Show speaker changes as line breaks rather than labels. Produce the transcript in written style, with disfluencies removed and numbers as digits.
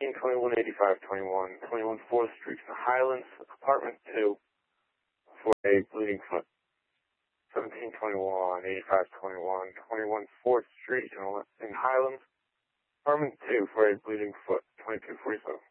1821, 8521, 21 4th Street, Highlands, Apartment 2, for a bleeding foot. 1721, 8521, 21 4th Street in Highlands, Apartment 2, for a bleeding foot. 2247.